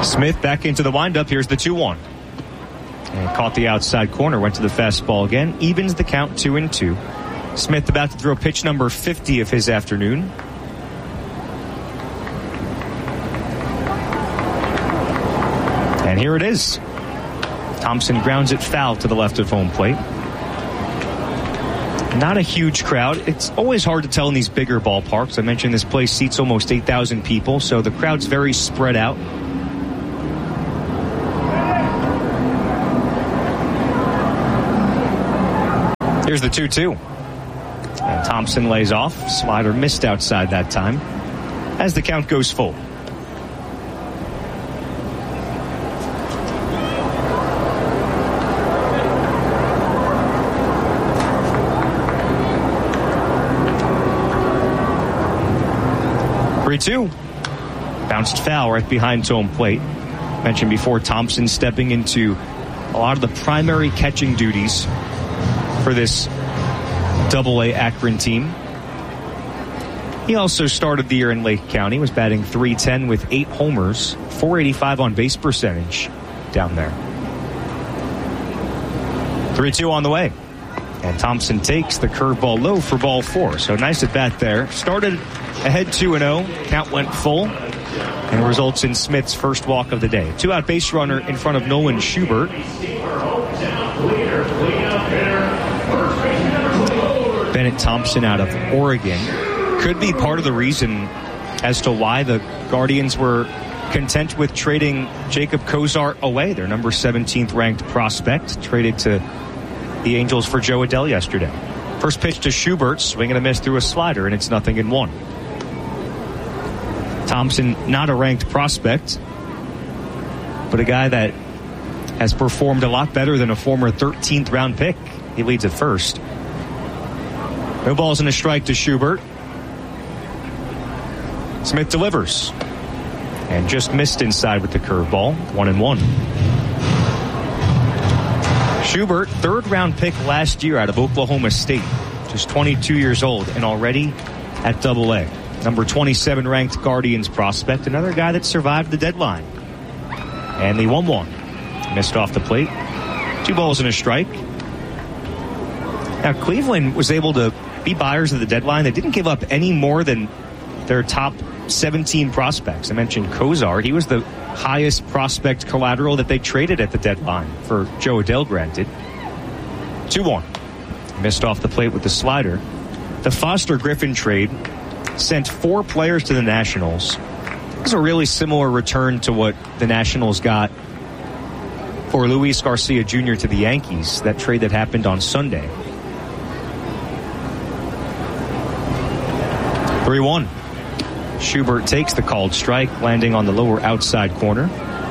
Smith back into the windup. Here's the 2-1. And caught the outside corner, went to the fastball again. Evens the count 2-2. Smith about to throw pitch number 50 of his afternoon. And here it is. Thompson grounds it foul to the left of home plate. Not a huge crowd. It's always hard to tell in these bigger ballparks. I mentioned this place seats almost 8,000 people, so the crowd's very spread out. Here's the 2-2. And Thompson lays off. Slider missed outside that time as the count goes full. Bounced foul right behind home plate. Mentioned before, Thompson stepping into a lot of the primary catching duties for this Double-A Akron team. He also started the year in Lake County, was batting .310 with 8 homers, .485 on base percentage down there. 3-2 on the way. And Thompson takes the curveball low for ball 4. So nice at bat there. Started ahead 2-0. Count went full. And results in Smith's first walk of the day. 2-out base runner in front of Nolan Schubert. Bennett Thompson out of Oregon. Could be part of the reason as to why the Guardians were content with trading Jacob Cozart away. Their number 17th ranked prospect. Traded to the Angels for Joe Adell yesterday. First pitch to Schubert, swing and a miss through a slider, and it's 0-1. Thompson, not a ranked prospect, but a guy that has performed a lot better than a former 13th round pick. He leads at first. No balls and a strike to Schubert. Smith delivers. And just missed inside with the curveball. 1-1. Schubert, third round pick last year out of Oklahoma State. Just 22 years old and already at Double-A. Number 27 ranked Guardians prospect. Another guy that survived the deadline. And the 1-1. Missed off the plate. 2 balls and a strike. Now Cleveland was able to be buyers of the deadline. They didn't give up any more than their top 17 prospects. I mentioned Cozart. He was the highest prospect collateral that they traded at the deadline for Joe Adell, granted. 2-1. Missed off the plate with the slider. The Foster Griffin trade sent 4 players to the Nationals. It was a really similar return to what the Nationals got for Luis Garcia Jr. to the Yankees, that trade that happened on Sunday. 3-1. Schubert takes the called strike, landing on the lower outside corner.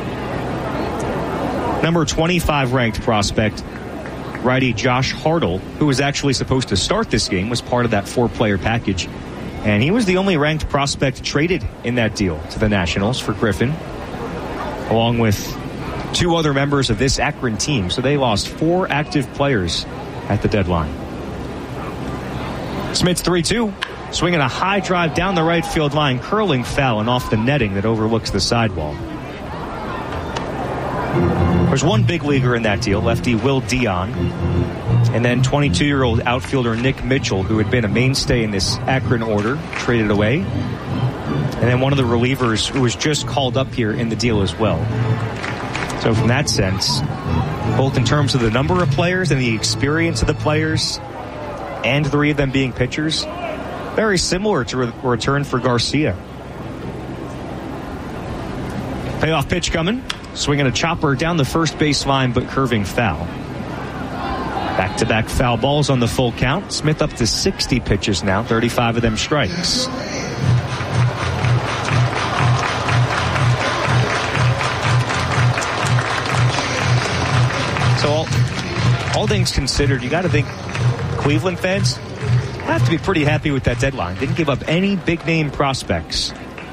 Number 25 ranked prospect, righty Josh Hartle, who was actually supposed to start this game, was part of that 4-player package. And he was the only ranked prospect traded in that deal to the Nationals for Griffin, along with 2 other members of this Akron team. So they lost 4 active players at the deadline. Smith's 3-2. Swinging a high drive down the right field line, curling foul and off the netting that overlooks the sidewall. There's one big leaguer in that deal, lefty Will Dion, and then 22-year-old outfielder Nick Mitchell, who had been a mainstay in this Akron order, traded away. And then one of the relievers who was just called up here in the deal as well. So from that sense, both in terms of the number of players and the experience of the players, and 3 of them being pitchers, very similar to a return for Garcia. Payoff pitch coming. Swinging a chopper down the first base line, but curving foul. Back-to-back foul balls on the full count. Smith up to 60 pitches now, 35 of them strikes. So all things considered, you got to think Cleveland fans have to be pretty happy with that deadline. Didn't give up any big-name prospects.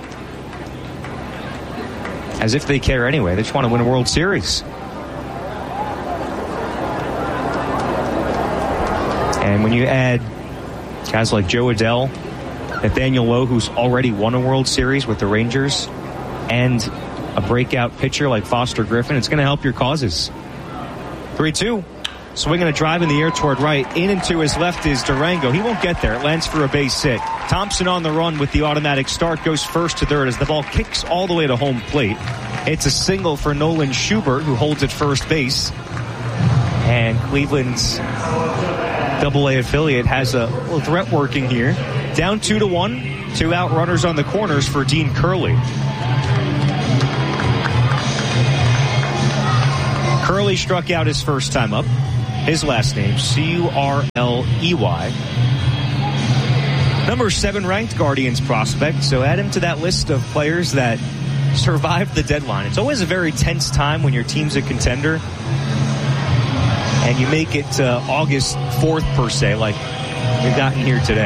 As if they care anyway. They just want to win a World Series. And when you add guys like Joe Adell, Nathaniel Lowe, who's already won a World Series with the Rangers, and a breakout pitcher like Foster Griffin, it's going to help your causes. 3-2. Swinging a drive in the air toward right. In and to his left is Durango. He won't get there. It lands for a base hit. Thompson on the run with the automatic start. Goes first to third as the ball kicks all the way to home plate. It's a single for Nolan Schubert, who holds at first base. And Cleveland's Double-A affiliate has a little threat working here. Down 2-1. 2 out runners on the corners for Dean Curley. Curley struck out his first time up. His last name, Curley. Number 7 ranked Guardians prospect, so add him to that list of players that survived the deadline. It's always a very tense time when your team's a contender and you make it to August 4th, per se, like we've gotten here today.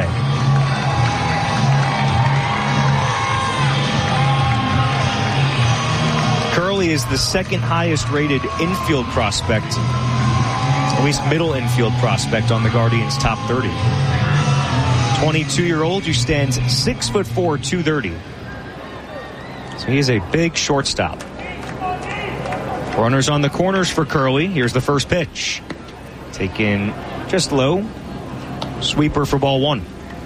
Curley is the second highest rated infield prospect, at least middle infield prospect, on the Guardians' top 30. 22-year-old who stands 6'4", 230. So he is a big shortstop. Runners on the corners for Curley. Here's the first pitch. Taken just low. Sweeper for ball 1.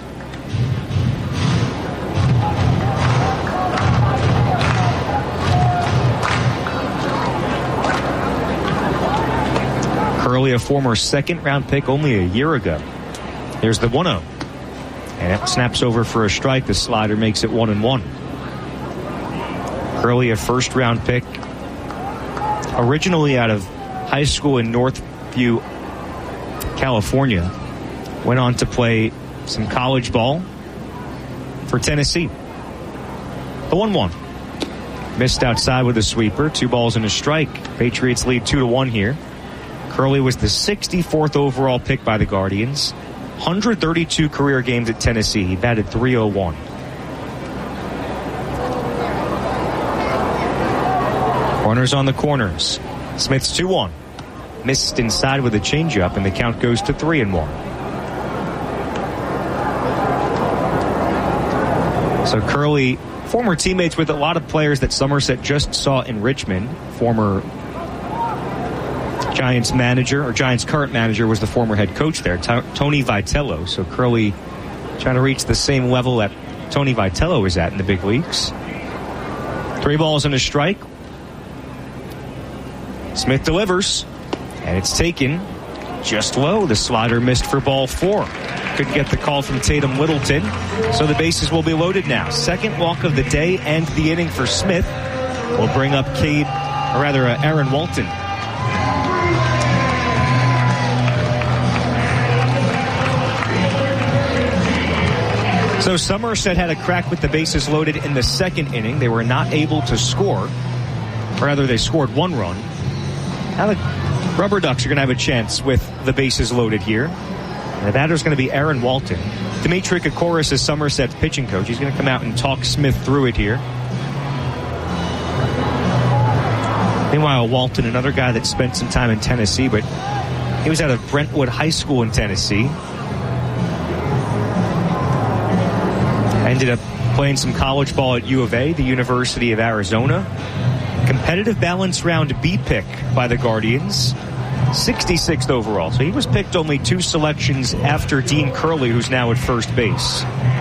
Curley, a former second-round pick only a year ago. Here's the 1-0. And it snaps over for a strike. The slider makes it 1-1. Curley, a first-round pick, originally out of high school in Northview, California. Went on to play some college ball for Tennessee. The 1-1. Missed outside with a sweeper. 2 balls and a strike. Patriots lead 2-1 here. Curley was the 64th overall pick by the Guardians. 132 career games at Tennessee. He batted .301. Runners on the corners. Smith's 2-1. Missed inside with a changeup, and the count goes to 3-1. So Curley, former teammates with a lot of players that Somerset just saw in Richmond. Former Giants manager, or Giants current manager, was the former head coach there, Tony Vitello. So Curley trying to reach the same level that Tony Vitello is at in the big leagues. 3 balls and a strike. Smith delivers, and it's taken just low. The slider missed for ball 4. Couldn't get the call from Tatum Littleton, so the bases will be loaded now. Second walk of the day and the inning for Smith will bring up Aaron Walton. So Somerset had a crack with the bases loaded in the second inning. They were not able to score. Or rather, they scored 1 run. Now the Rubber Ducks are going to have a chance with the bases loaded here. And the batter's going to be Aaron Walton. Dimitri Kokoris is Somerset's pitching coach. He's going to come out and talk Smith through it here. Meanwhile, Walton, another guy that spent some time in Tennessee, but he was out of Brentwood High School in Tennessee. Ended up playing some college ball at U of A, the University of Arizona. Competitive balance round B pick by the Guardians. 66th overall. So he was picked only 2 selections after Dean Curley, who's now at first base.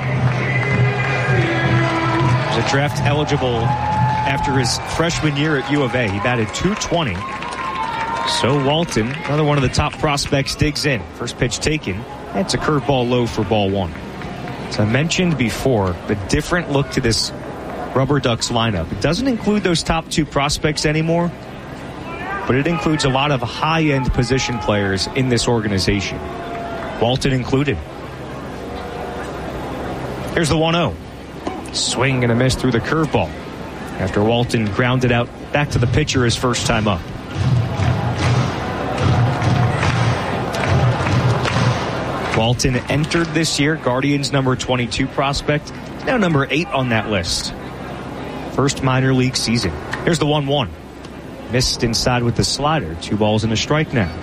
He was a draft eligible after his freshman year at U of A. He batted .220. So Walton, another one of the top prospects, digs in. First pitch taken. That's a curveball low for ball 1. As I mentioned before, the different look to this Rubber Ducks lineup. It doesn't include those top 2 prospects anymore, but it includes a lot of high-end position players in this organization. Walton included. Here's the 1-0. Swing and a miss through the curveball after Walton grounded out back to the pitcher his first time up. Walton entered this year, Guardians number 22 prospect, now number 8 on that list. First minor league season. Here's the 1-1. Missed inside with the slider. 2 balls and a strike now.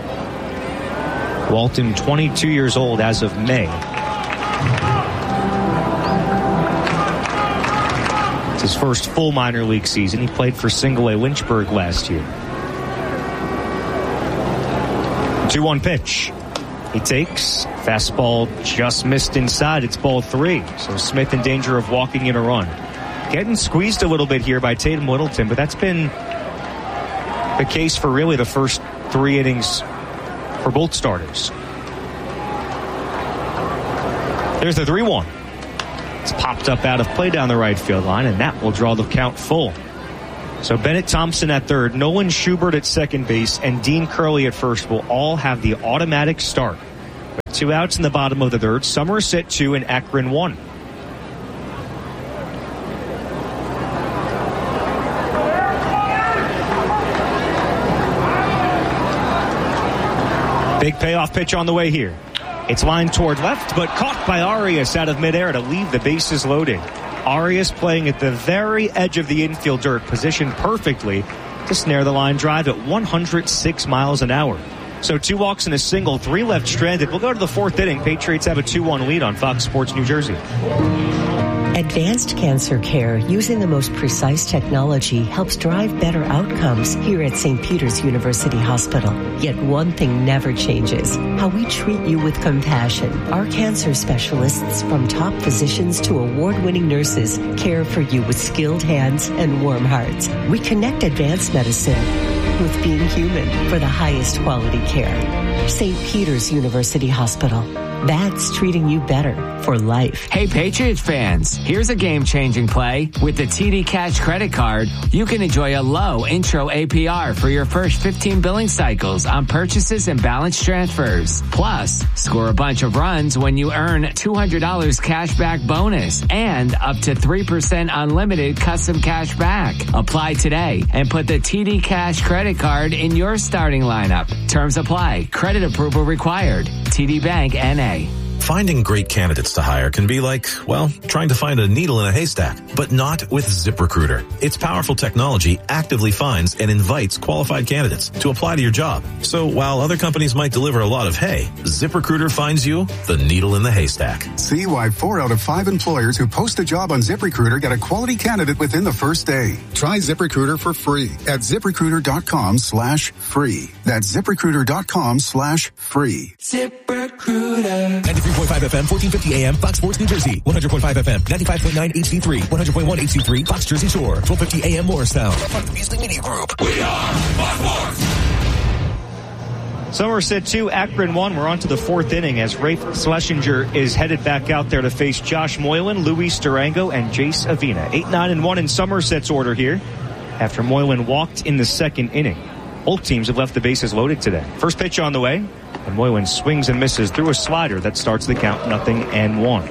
Walton, 22 years old as of May. It's his first full minor league season. He played for Single A Lynchburg last year. 2-1 pitch. He takes. Fastball just missed inside. It's ball 3. So Smith in danger of walking in a run. Getting squeezed a little bit here by Tatum Littleton, but that's been the case for really the first 3 innings for both starters. There's the 3-1. It's popped up out of play down the right field line, and that will draw the count full. So Bennett Thompson at third, Nolan Schubert at second base, and Dean Curley at first will all have the automatic start. With 2 outs in the bottom of the third, Somerset 2 and Akron 1. Big payoff pitch on the way here. It's lined toward left, but caught by Arias out of midair to leave the bases loaded. Arias playing at the very edge of the infield dirt, positioned perfectly to snare the line drive at 106 miles an hour. So 2 walks and a single, 3 left stranded. We'll go to the 4th inning. Patriots have a 2-1 lead on Fox Sports New Jersey. Advanced cancer care using the most precise technology helps drive better outcomes here at St. Peter's University Hospital. Yet one thing never changes: how we treat you with compassion. Our cancer specialists, from top physicians to award-winning nurses, care for you with skilled hands and warm hearts. We connect advanced medicine with being human for the highest quality care. St. Peter's University Hospital. That's treating you better for life. Hey, Patriots fans, here's a game-changing play. With the TD Cash credit card, you can enjoy a low intro APR for your first 15 billing cycles on purchases and balance transfers. Plus, score a bunch of runs when you earn $200 cash back bonus and up to 3% unlimited custom cash back. Apply today and put the TD Cash credit card in your starting lineup. Terms apply. Credit approval required. TD Bank, N.A. Finding great candidates to hire can be like, well, trying to find a needle in a haystack, but not with ZipRecruiter. Its powerful technology actively finds and invites qualified candidates to apply to your job. So while other companies might deliver a lot of hay, ZipRecruiter finds you the needle in the haystack. See why 4 out of 5 employers who post a job on ZipRecruiter get a quality candidate within the first day. Try ZipRecruiter for free at ZipRecruiter.com/free. That's ZipRecruiter.com/free. ZipRecruiter. 93.5 FM, 1450 AM, Fox Sports New Jersey. 100.5 FM, 95.9 HD3, 100.1 HD3, Fox Jersey Shore. 1250 AM, Morristown. Part of the Beasley Media Group. We are Fox Sports. Somerset 2, Akron 1. We're on to the 4th inning as Rafe Schlesinger is headed back out there to face Josh Moylan, Luis Durango, and Jace Avina. 8, 9, and 1 in Somerset's order here after Moylan walked in the 2nd inning. Both teams have left the bases loaded today. First pitch on the way, and Moylan swings and misses through a slider that starts the count 0-1.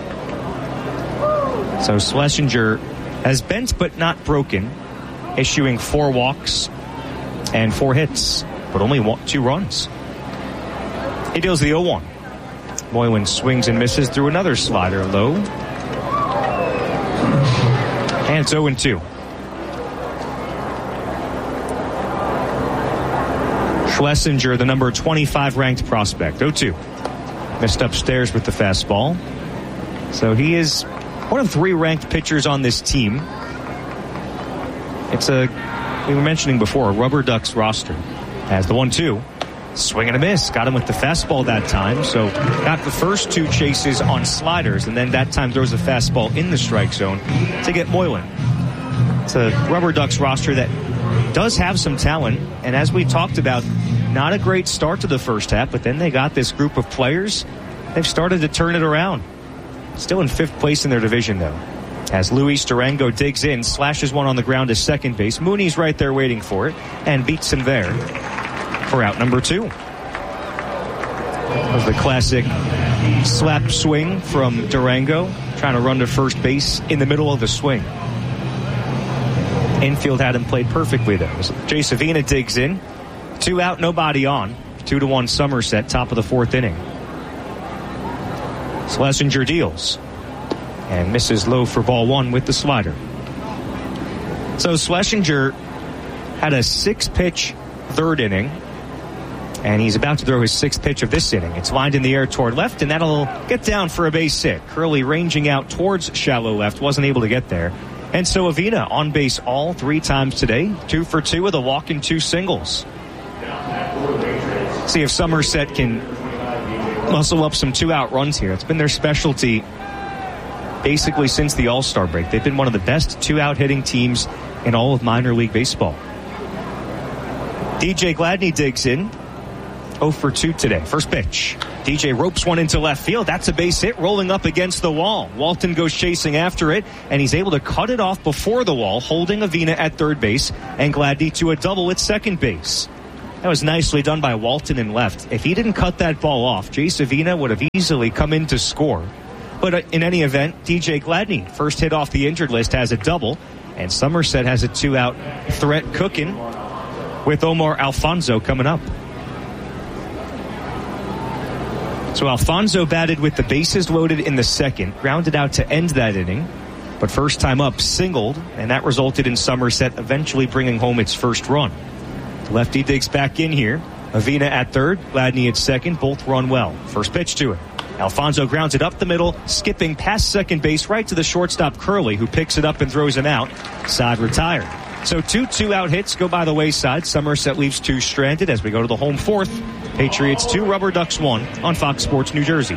So Schlesinger has bent but not broken, issuing 4 walks and 4 hits, but only 2 runs. He deals the 0-1. Moylan swings and misses through another slider low. And it's 0-2. Schlesinger, the number 25 ranked prospect. 0-2. Missed upstairs with the fastball. So he is one of 3 ranked pitchers on this team. It's we were mentioning before, a Rubber Ducks roster. Has the 1-2. Swing and a miss. Got him with the fastball that time. So got the first 2 chases on sliders, and then that time throws a fastball in the strike zone to get Moylan. It's a Rubber Ducks roster that does have some talent, and as we talked about, not a great start to the first half, but then they got this group of players. They've started to turn it around. Still in 5th place in their division, though. As Luis Durango digs in, slashes one on the ground to second base. Mooney's right there waiting for it, and beats him there for out number 2. That was the classic slap swing from Durango, trying to run to first base in the middle of the swing. Infield had him played perfectly, though. Jace Avina digs in. 2 out, nobody on. 2-1 Somerset, top of the 4th inning. Schlesinger deals and misses low for ball 1 with the slider. So Schlesinger had a 6-pitch 3rd inning, and he's about to throw his 6th pitch of this inning. It's lined in the air toward left, and that'll get down for a base hit. Curley ranging out towards shallow left, wasn't able to get there. And so Avina on base all 3 times today, 2 for 2 with a walk and 2 singles. See if Somerset can muscle up some 2-out runs here. It's been their specialty basically since the All-Star break. They've been one of the best 2-out hitting teams in all of minor league baseball. DJ Gladney digs in. 0 for 2 today. First pitch. DJ ropes one into left field. That's a base hit rolling up against the wall. Walton goes chasing after it, and he's able to cut it off before the wall, holding Avina at third base and Gladney to a double at second base. That was nicely done by Walton in left. If he didn't cut that ball off, Jace Avina would have easily come in to score. But in any event, DJ Gladney, first hit off the injured list, has a double, and Somerset has a 2-out threat cooking with Omar Alfonso coming up. So Alfonso batted with the bases loaded in the second, grounded out to end that inning, but first time up singled, and that resulted in Somerset eventually bringing home its first run. The lefty digs back in here. Avina at third, Gladney at second, both run well. First pitch to him. Alfonso grounds it up the middle, skipping past second base right to the shortstop Curley, who picks it up and throws him out. Side retired. So 2 2-out hits go by the wayside. Somerset leaves 2 stranded as we go to the home fourth. Patriots 2, Rubber Ducks 1 on Fox Sports New Jersey.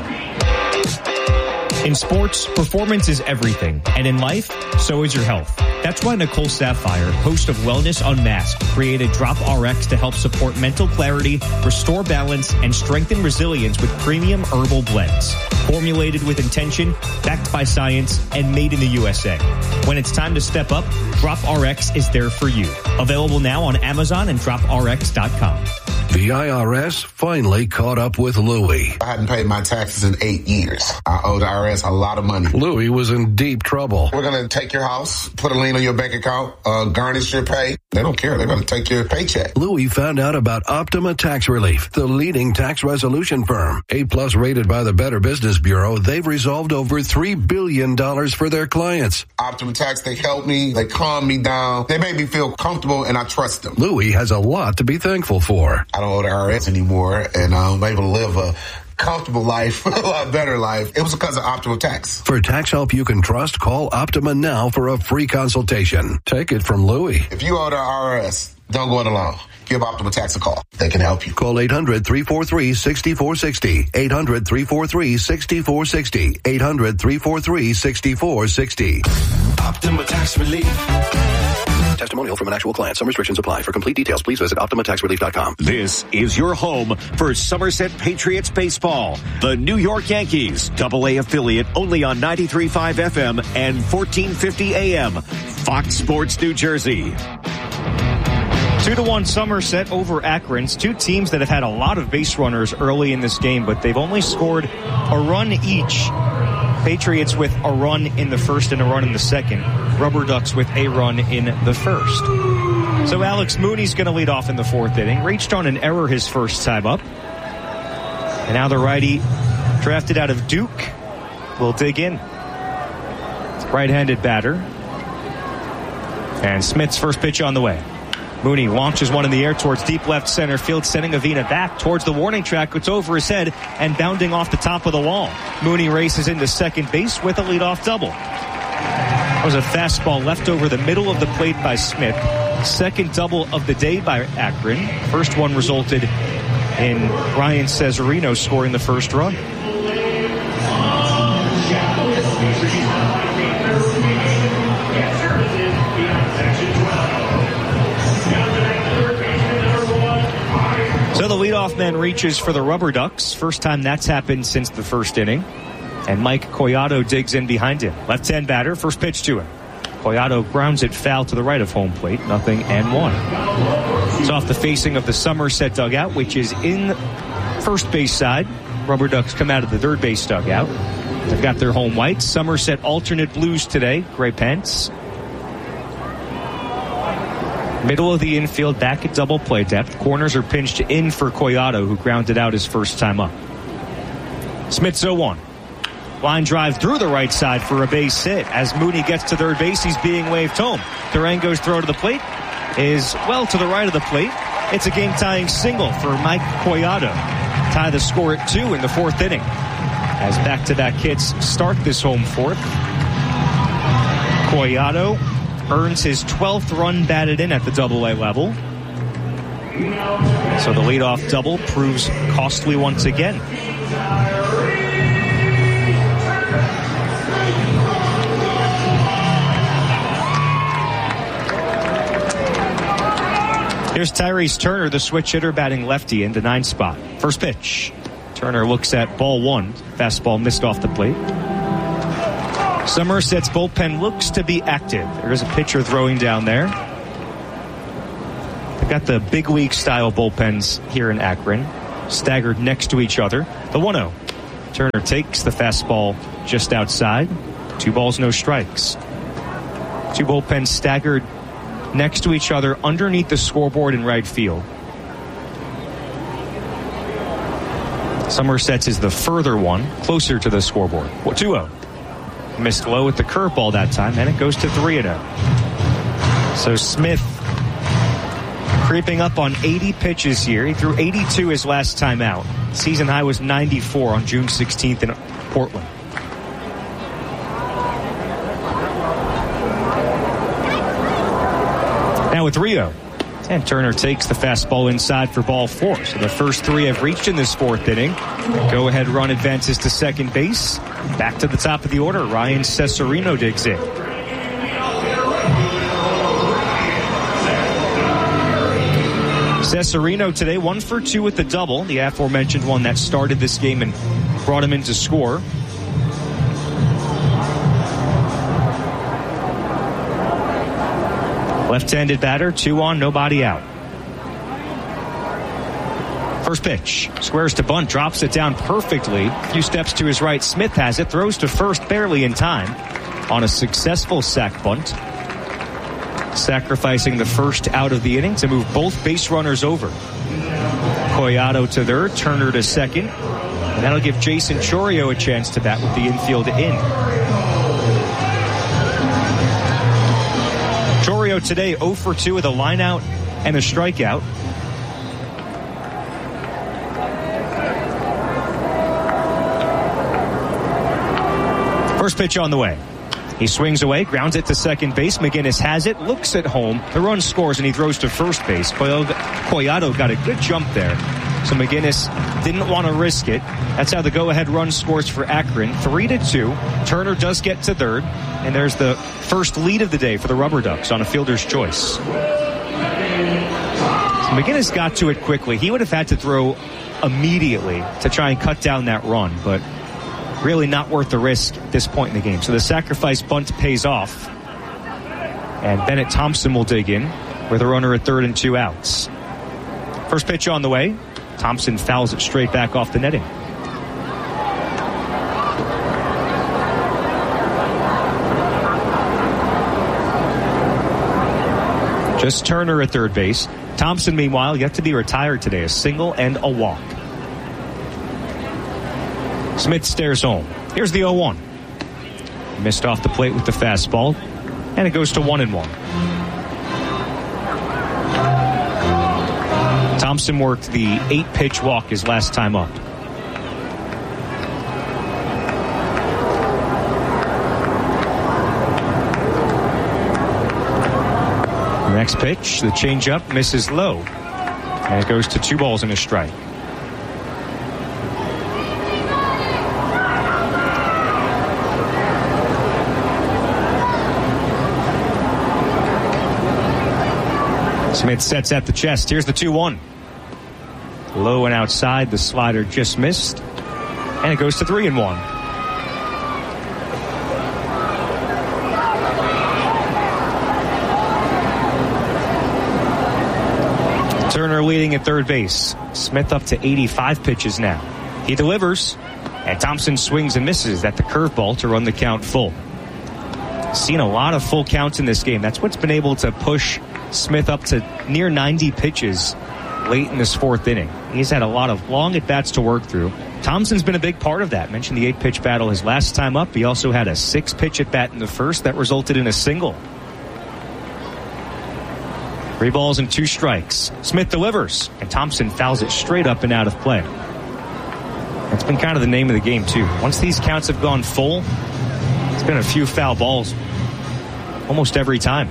In sports, performance is everything. And in life, so is your health. That's why Nicole Sapphire, host of Wellness Unmasked, created Drop RX to help support mental clarity, restore balance, and strengthen resilience with premium herbal blends. Formulated with intention, backed by science, and made in the USA. When it's time to step up, Drop RX is there for you. Available now on Amazon and DropRx.com. The IRS finally caught up with Louie. I hadn't paid my taxes in 8 years. I owed the IRS a lot of money. Louie was in deep trouble. We're going to take your house, put a lien on your bank account, garnish your pay. They don't care. They're going to take your paycheck. Louie found out about Optima Tax Relief, the leading tax resolution firm. A+ rated by the Better Business Bureau, they've resolved over $3 billion for their clients. Optima Tax, they helped me. They calmed me down. They made me feel comfortable, and I trust them. Louie has a lot to be thankful for. I don't owe the IRS anymore, and I'm able to live a comfortable life, a lot better life. It was because of Optima Tax. For tax help you can trust, call Optima now for a free consultation. Take it from Louie. If you owe the IRS, don't go it alone. Give Optima Tax a call. They can help you. Call 800-343-6460. 800-343-6460. 800-343-6460. Optima Tax Relief. Testimonial from an actual client. Some restrictions apply. For complete details, please visit OptimaTaxRelief.com. This is your home for Somerset Patriots baseball. The New York Yankees, AA affiliate, only on 93.5 FM and 1450 AM. Fox Sports New Jersey. 2-1 Somerset over Akron's. 2 teams that have had a lot of base runners early in this game, but they've only scored a run each. Patriots with a run in the first and a run in the second. Rubber Ducks with a run in the first. So Alex Mooney's going to lead off in the fourth inning. Reached on an error his first time up. And now the righty, drafted out of Duke, will dig in. Right-handed batter. And Smith's first pitch on the way. Mooney launches one in the air towards deep left center field, sending Avina back towards the warning track. It's over his head and bounding off the top of the wall. Mooney races into second base with a leadoff double. That was a fastball left over the middle of the plate by Smith. Second double of the day by Akron. First one resulted in Ryan Cesarino scoring the first run. So the leadoff man reaches for the Rubber Ducks. First time that's happened since the first inning. And Mike Collado digs in behind him. Left-hand batter, first pitch to him. Collado grounds it foul to the right of home plate. 0-1. It's off the facing of the Somerset dugout, which is in first base side. Rubber Ducks come out of the third base dugout. They've got their home whites. Somerset alternate blues today. Gray pants. Middle of the infield, back at double play depth. Corners are pinched in for Collado, who grounded out his first time up. Smith's 0-1. Line drive through the right side for a base hit. As Mooney gets to third base, he's being waved home. Durango's throw to the plate is well to the right of the plate. It's a game-tying single for Mike Collado. Tie the score at 2 in the fourth inning. As back-to-back hits start this home fourth. Collado earns his 12th run batted in at the AA level. So the leadoff double proves costly once again. Here's Tyrese Turner, the switch hitter, batting lefty in the 9th spot. First pitch. Turner looks at ball 1. Fastball missed off the plate. Somerset's bullpen looks to be active. There is a pitcher throwing down there. They've got the big league style bullpens here in Akron, staggered next to each other. The 1-0. Turner takes the fastball just outside. 2 balls, no strikes. 2 bullpens staggered next to each other underneath the scoreboard in right field. Somerset's is the further one, closer to the scoreboard. 2-0. Missed low with the curveball that time, and it goes to 3-0. So Smith creeping up on 80 pitches here. He threw 82 his last time out. Season high was 94 on June 16th in Portland. Now with Rio. And Turner takes the fastball inside for ball 4. So the first 3 have reached in this 4th inning. Go-ahead run advances to second base. Back to the top of the order. Ryan Cesarino digs in. Cesarino today 1 for 2 with the double. The aforementioned one that started this game and brought him in to score. Left-handed batter, 2 on, nobody out. First pitch, squares to bunt, drops it down perfectly. A few steps to his right, Smith has it, throws to first barely in time on a successful sac bunt. Sacrificing the first out of the inning to move both base runners over. Collado to third, Turner to second. And that'll give Jason Chourio a chance to bat with the infield in. Chourio today 0 for 2 with a line out and a strikeout. First pitch on the way. He swings away, grounds it to second base. McGinnis has it, looks at home. The run scores, and he throws to first base. Collado got a good jump there. So McGinnis didn't want to risk it. That's how the go-ahead run scores for Akron. 3-2. Turner does get to third. And there's the first lead of the day for the Rubber Ducks on a fielder's choice. So McGinnis got to it quickly. He would have had to throw immediately to try and cut down that run, but really not worth the risk at this point in the game. So the sacrifice bunt pays off. And Bennett Thompson will dig in with a runner at third and 2 outs. First pitch on the way. Thompson fouls it straight back off the netting. Just Turner at third base. Thompson, meanwhile, yet to be retired today. A single and a walk. Smith stares home. Here's the 0-1. Missed off the plate with the fastball. And it goes to 1-1. Thompson worked the 8-pitch walk his last time up. Next pitch, the changeup misses low. And it goes to 2 balls and a strike. Smith sets at the chest. Here's the 2-1. Low and outside. The slider just missed. And it goes to 3-1. Turner leading at third base. Smith up to 85 pitches now. He delivers. And Thompson swings and misses at the curveball to run the count full. Seen a lot of full counts in this game. That's what's been able to push Smith up to near 90 pitches late in this 4th inning. He's had a lot of long at-bats to work through. Thompson's been a big part of that. Mentioned the 8-pitch battle his last time up. He also had a 6-pitch at-bat in the first that resulted in a single. 3 balls and 2 strikes. Smith delivers, and Thompson fouls it straight up and out of play. That's been kind of the name of the game, too. Once these counts have gone full, it's been a few foul balls. almost every time.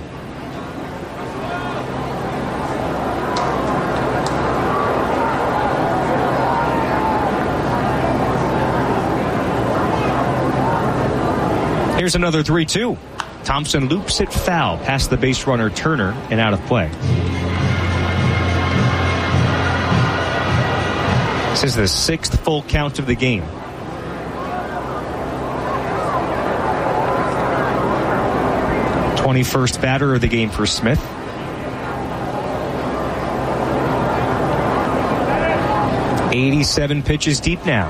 Here's another 3-2. Thompson loops it foul past the base runner Turner and out of play. This is the 6th full count of the game. #21st batter of the game for Smith. '87 pitches deep now.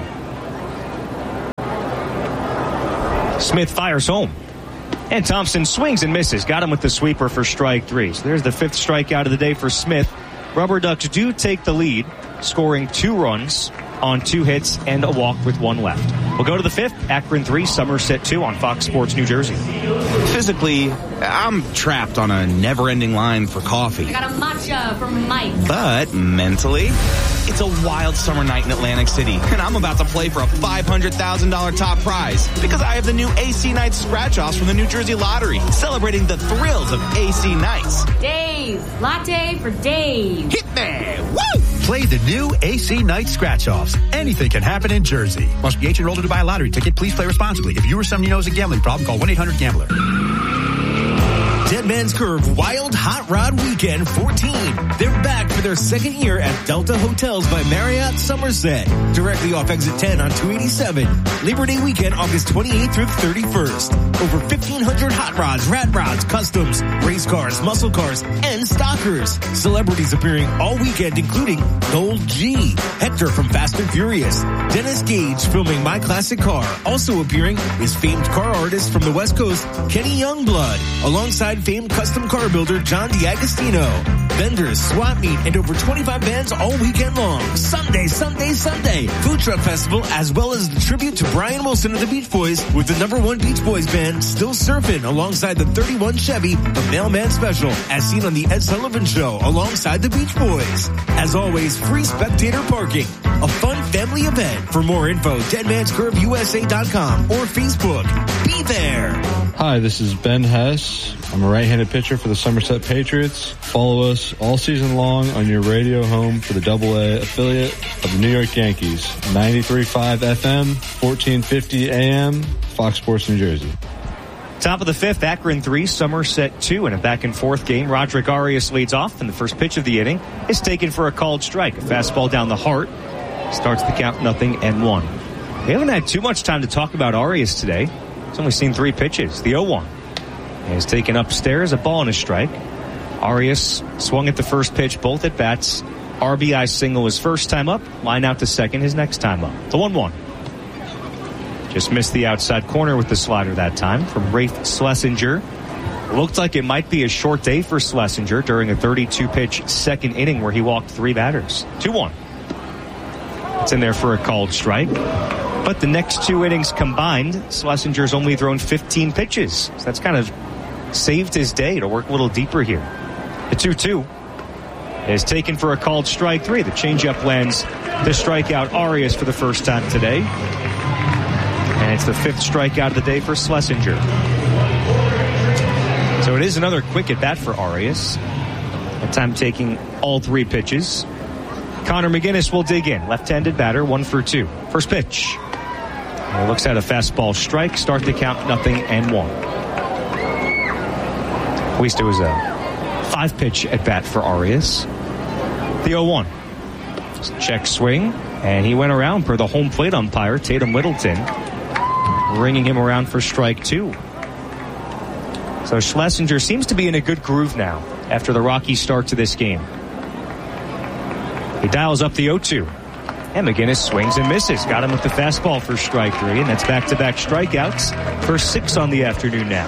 Smith fires home. And Thompson swings and misses. Got him with the sweeper for strike 3. So there's the 5th strikeout of the day for Smith. Rubber Ducks do take the lead, scoring 2 runs on 2 hits and a walk with 1 left. We'll go to the 5th. Akron 3, Somerset 2 on Fox Sports New Jersey. Physically, I'm trapped on a never-ending line for coffee. I got a matcha from Mike. But mentally, it's a wild summer night in Atlantic City, and I'm about to play for a $500,000 top prize because I have the new AC Nights scratch-offs from the New Jersey Lottery, celebrating the thrills of AC Nights. Dave, latte for Dave. Hit me! Woo! Play the new AC Night Scratch-Offs. Anything can happen in Jersey. Must be 18 or older to buy a lottery ticket. Please play responsibly. If you or someone you know has a gambling problem, call 1-800-GAMBLER. Dead Man's Curve Wild Hot Rod Weekend 14. They're back for their 2nd year at Delta Hotels by Marriott Somerset. Directly off exit 10 on 287. Labor Day weekend, August 28th through the 31st. Over 1,500 hot rods, rat rods, customs, race cars, muscle cars, and stockers. Celebrities appearing all weekend, including Gold G, Hector from Fast and Furious, Dennis Gage filming My Classic Car. Also appearing is famed car artist from the West Coast, Kenny Youngblood, alongside famed custom car builder John D'Agostino. Vendors, swap meet, and over 25 bands all weekend long. Sunday. Food truck festival, as well as the tribute to Brian Wilson of the Beach Boys with the #1 Beach Boys band Still Surfing alongside the 31 Chevy, the Mailman Special, as seen on the Ed Sullivan Show alongside the Beach Boys. As always, free spectator parking. A fun family event. For more info, deadmanscurveusa.com or Facebook. Be there. Hi, this is Ben Hess. I'm a right-handed pitcher for the Somerset Patriots. Follow us all season long on your radio home for the AA affiliate of the New York Yankees. 93.5 FM, 1450 AM, Fox Sports New Jersey. Top of the 5th, Akron 3, Somerset 2 in a back-and-forth game. Roderick Arias leads off, and the first pitch of the inning is taken for a called strike. A fastball down the heart starts the count 0-1. We haven't had too much time to talk about Arias today. He's only seen 3 pitches. The 0-1 is taken upstairs, a ball and a strike. Arias swung at the first pitch, both at bats. RBI single his first time up, line out to second his next time up. The 1-1. Just missed the outside corner with the slider that time from Rafe Schlesinger. Looked like it might be a short day for Schlesinger during a 32-pitch second inning where he walked 3 batters. 2-1. It's in there for a called strike. But the next 2 innings combined, Schlesinger's only thrown 15 pitches. So that's kind of saved his day to work a little deeper here. The 2-2 is taken for a called strike 3. The changeup lands to strike out Arias for the first time today. And it's the 5th strikeout of the day for Schlesinger. So it is another quick at bat for Arias. That time taking all 3 pitches. Connor McGinnis will dig in. Left-handed batter, 1 for 2. First pitch. He looks at a fastball strike. Start the count 0-1. At least it was a 5-pitch at bat for Arias. The 0-1. Check swing. And he went around per the home plate umpire, Tatum Littleton, ringing him around for strike 2. So Schlesinger seems to be in a good groove now after the rocky start to this game. He dials up the 0-2. And McGinnis swings and misses. Got him with the fastball for strike 3. And that's back-to-back strikeouts for 6 on the afternoon now.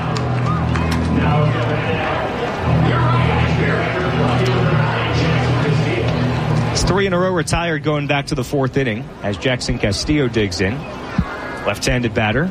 It's 3 in a row retired going back to the 4th inning as Jackson Castillo digs in. Left-handed batter.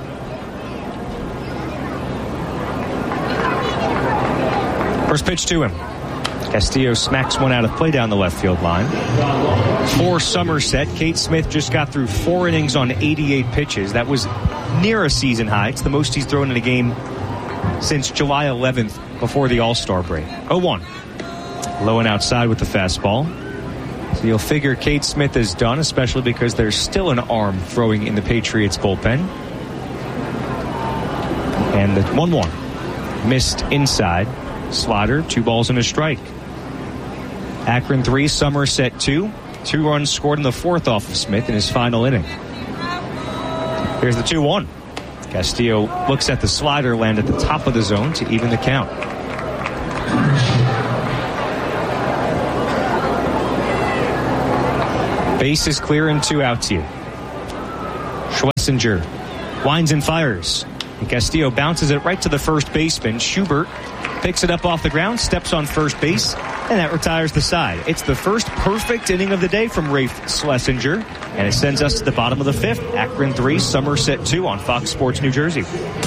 First pitch to him. Castillo smacks one out of play down the left field line. For Somerset, Kate Smith just got through 4 innings on 88 pitches. That was near a season high. It's the most he's thrown in a game since July 11th before the All-Star break. 0-1. Low and outside with the fastball. So you'll figure Cade Smith is done, especially because there's still an arm throwing in the Patriots bullpen. And the 1-1. Missed inside. Slider, 2 balls and a strike. Akron 3, Somerset 2. 2 runs scored in the 4th off of Smith in his final inning. Here's the 2-1. Castillo looks at the slider, land at the top of the zone to even the count. Base is clear and 2 outs here. Schlesinger winds and fires. And Castillo bounces it right to the first baseman. Schubert picks it up off the ground, steps on first base, and that retires the side. It's the first perfect inning of the day from Rafe Schlesinger, and it sends us to the bottom of the 5th. Akron 3, Somerset 2 on Fox Sports New Jersey.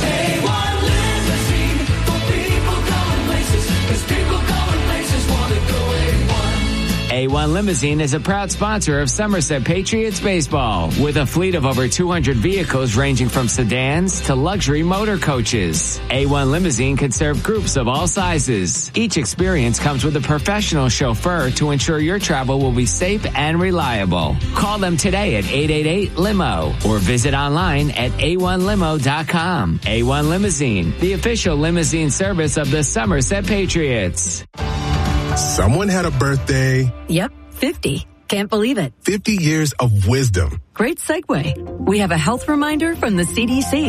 A1 Limousine is a proud sponsor of Somerset Patriots baseball with a fleet of over 200 vehicles ranging from sedans to luxury motor coaches. A1 Limousine can serve groups of all sizes. Each experience comes with a professional chauffeur to ensure your travel will be safe and reliable. Call them today at 888-LIMO or visit online at a1limo.com. A1 Limousine, the official limousine service of the Somerset Patriots. Someone had a birthday. Yep, 50. Can't believe it. 50 years of wisdom. Great segue. We have a health reminder from the CDC.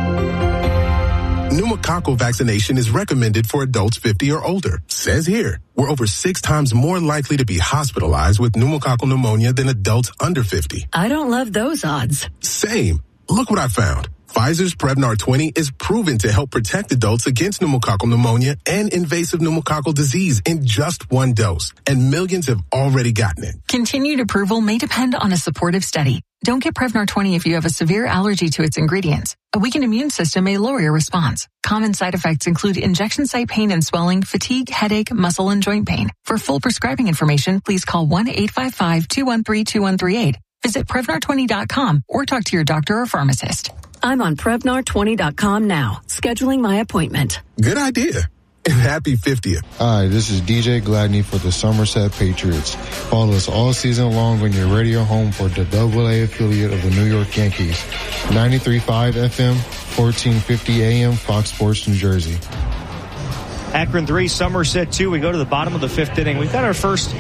Pneumococcal vaccination is recommended for adults 50 or older. Says here, we're over 6 times more likely to be hospitalized with pneumococcal pneumonia than adults under 50. I don't love those odds. Same. Look what I found. Pfizer's Prevnar 20 is proven to help protect adults against pneumococcal pneumonia and invasive pneumococcal disease in just 1 dose. And millions have already gotten it. Continued approval may depend on a supportive study. Don't get Prevnar 20 if you have a severe allergy to its ingredients. A weakened immune system may lower your response. Common side effects include injection site pain and swelling, fatigue, headache, muscle, and joint pain. For full prescribing information, please call 1-855-213-2138. Visit Prevnar20.com or talk to your doctor or pharmacist. I'm on Prevnar20.com now, scheduling my appointment. Good idea. And happy 50th. Hi, this is DJ Gladney for the Somerset Patriots. Follow us all season long on your radio home for the AA affiliate of the New York Yankees. 93.5 FM, 1450 AM, Fox Sports New Jersey. Akron 3, Somerset 2. We go to the bottom of the 5th inning. We've got our first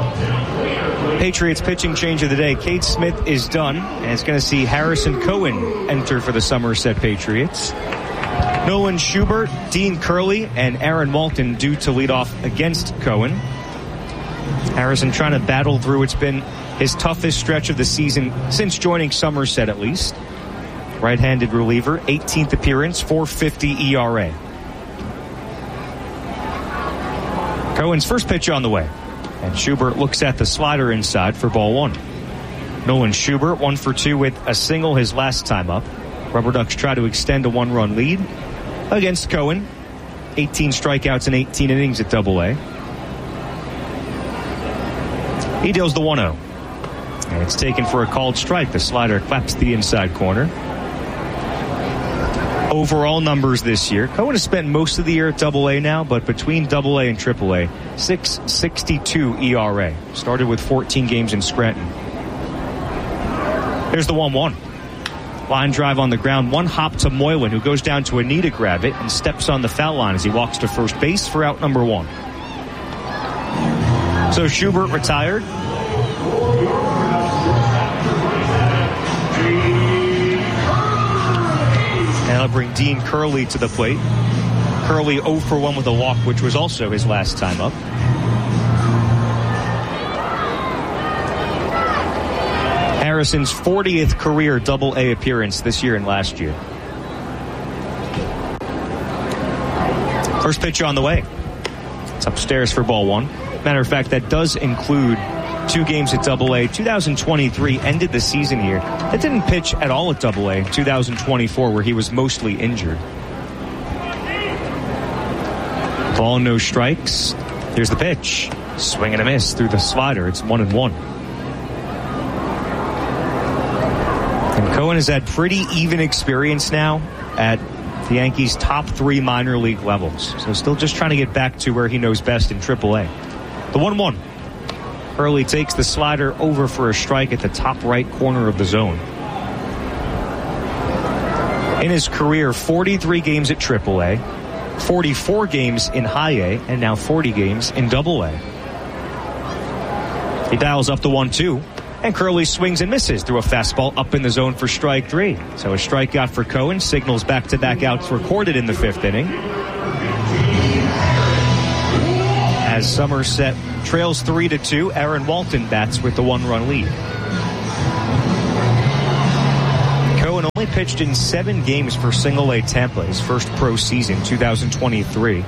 Patriots pitching change of the day. Cade Smith is done, and it's going to see Harrison Cohen enter for the Somerset Patriots. Nolan Schubert, Dean Curley, and Aaron Walton due to lead off against Cohen. Harrison trying to battle through. It's been his toughest stretch of the season since joining Somerset, at least. Right-handed reliever, 18th appearance, .450 ERA. Cohen's first pitch on the way. And Schubert looks at the slider inside for ball 1. Nolan Schubert, 1 for 2 with a single his last time up. Rubber Ducks try to extend a 1-run lead against Cohen. 18 strikeouts in 18 innings at AA. He deals the 1-0. And it's taken for a called strike. The slider claps the inside corner. Overall numbers this year, Cohen has spent most of the year at AA now, but between AA and AAA, 6.62 ERA. Started with 14 games in Scranton. Here's the 1-1. Line drive on the ground, 1 hop to Moylan, who goes down to a knee to grab it and steps on the foul line as he walks to first base for out number 1. So Schubert retired. And that'll bring Dean Curley to the plate. Curley 0 for 1 with a walk, which was also his last time up. Harrison's 40th career AA appearance this year and last year. First pitch on the way. It's upstairs for ball 1. Matter of fact, that does include 2 games at AA. 2023 ended the season here. That didn't pitch at all at AA. 2024, where he was mostly injured. Ball, no strikes. Here's the pitch. Swing and a miss through the slider. It's 1-1. And Cohen has had pretty even experience now at the Yankees' top 3 minor league levels. So still just trying to get back to where he knows best in AAA. The 1-1. Hurley takes the slider over for a strike at the top right corner of the zone. In his career, 43 games at AAA, 44 games in High A, and now 40 games in AA. He dials up the 1-2, and Curley swings and misses through a fastball up in the zone for strike 3. So a strikeout for Cohen, signals back-to-back outs recorded in the 5th inning. As Somerset trails 3-2, Aaron Walton bats with the 1-run lead. Cohen only pitched in 7 games for Single-A Tampa, his first pro season, 2023.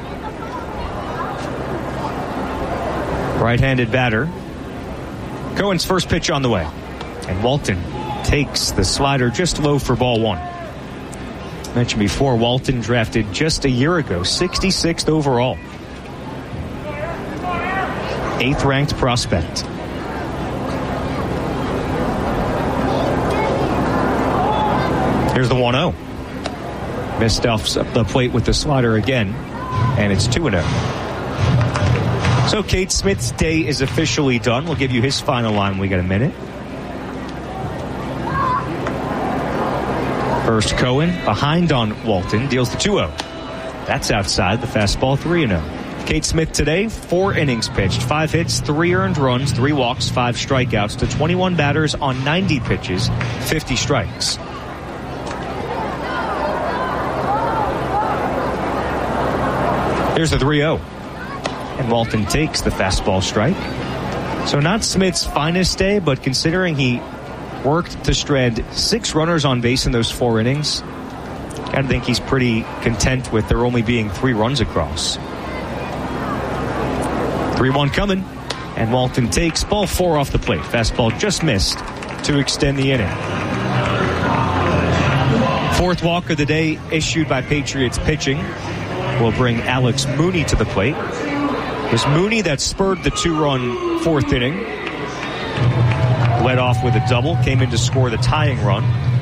Right-handed batter. Cohen's first pitch on the way. And Walton takes the slider just low for ball 1. Mentioned before, Walton drafted just a year ago, 66th overall. 8th ranked prospect. Here's the 1-0. Missed off the plate with the slider again, and it's 2-0. So Kate Smith's day is officially done. We'll give you his final line when we get a minute. First, Cohen behind on Walton, deals the 2-0. That's outside, the fastball, 3-0. Kate Smith today, 4 innings pitched, 5 hits, 3 earned runs, 3 walks, 5 strikeouts to 21 batters on 90 pitches, 50 strikes. Here's the 3-0. And Walton takes the fastball strike. So not Smith's finest day, but considering he worked to shred 6 runners on base in those 4 innings, I think he's pretty content with there only being 3 runs across. 3-1 coming, and Walton takes ball 4 off the plate. Fastball just missed to extend the inning. 4th walk of the day issued by Patriots pitching will bring Alex Mooney to the plate. It was Mooney that spurred the 2-run 4th inning. Led off with a double, came in to score the tying run.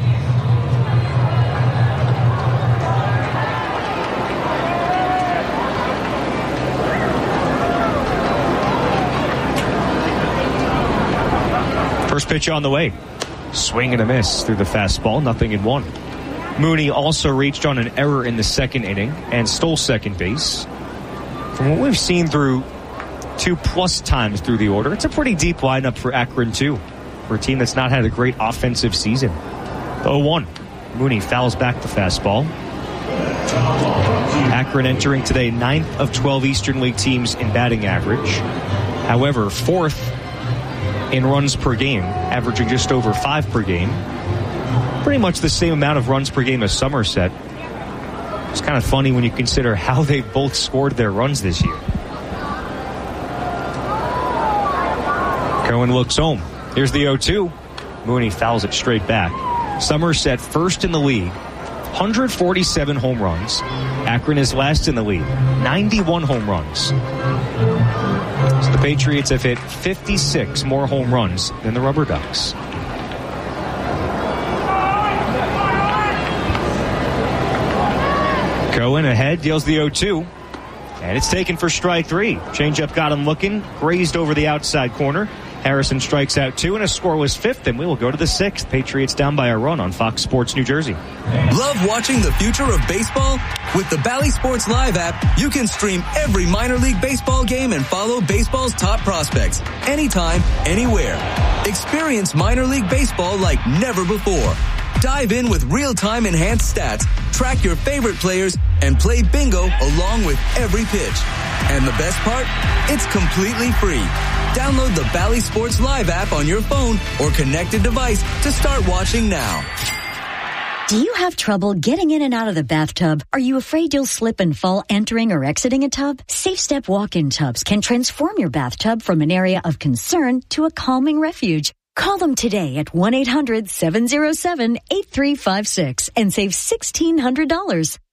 First pitch on the way. Swing and a miss through the fastball, 0-1. Mooney also reached on an error in the 2nd inning and stole second base. From what we've seen through 2+ times through the order, it's a pretty deep lineup for Akron, too, for a team that's not had a great offensive season. 0-1. Mooney fouls back the fastball. Akron entering today 9th of 12 Eastern League teams in batting average. However, 4th in runs per game, averaging just over 5 per game. Pretty much the same amount of runs per game as Somerset. It's kind of funny when you consider how they've both scored their runs this year. Cohen looks home. Here's the 0-2. Mooney fouls it straight back. Somerset first in the league, 147 home runs. Akron is last in the league, 91 home runs. So the Patriots have hit 56 more home runs than the Rubber Ducks. Cohen ahead, deals the 0-2. And it's taken for strike 3. Changeup got him looking, grazed over the outside corner. Harrison strikes out 2 and a scoreless 5th, and we will go to the 6th. Patriots down by a run on Fox Sports New Jersey. Love watching the future of baseball? With the Bally Sports Live app, you can stream every minor league baseball game and follow baseball's top prospects anytime, anywhere. Experience minor league baseball like never before. Dive in with real-time enhanced stats, track your favorite players, and play bingo along with every pitch. And the best part? It's completely free. Download the Bally Sports Live app on your phone or connected device to start watching now. Do you have trouble getting in and out of the bathtub? Are you afraid you'll slip and fall entering or exiting a tub? Safe Step walk-in tubs can transform your bathtub from an area of concern to a calming refuge. Call them today at 1-800-707-8356 and save $1,600.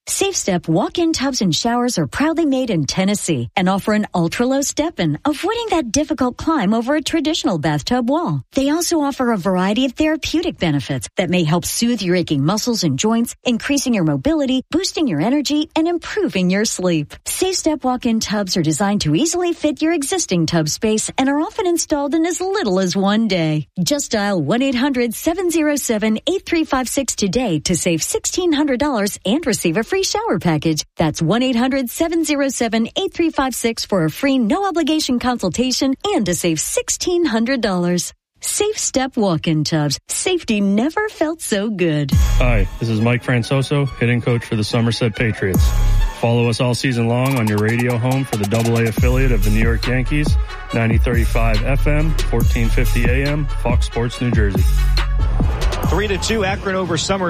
Safe Step walk-in tubs and showers are proudly made in Tennessee and offer an ultra-low step-in, avoiding that difficult climb over a traditional bathtub wall. They also offer a variety of therapeutic benefits that may help soothe your aching muscles and joints, increasing your mobility, boosting your energy, and improving your sleep. Safe Step walk-in tubs are designed to easily fit your existing tub space and are often installed in as little as one day. Just dial 1-800-707-8356 today to save $1,600 and receive a free shower package. That's 1-800-707-8356 for a free no-obligation consultation and to save $1,600. Safe Step walk-in tubs. Safety never felt so good. Hi, this is Mike Francoso, hitting coach for the Somerset Patriots. Follow us all season long on your radio home for the AA affiliate of the New York Yankees, 9035 FM, 1450 AM, Fox Sports New Jersey. 3-2 Akron over Somerset.